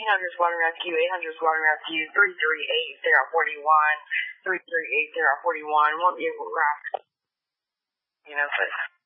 800 Squad and Rescue, 800 Squad and Rescue, 338-041, 338-041. One vehicle crash. But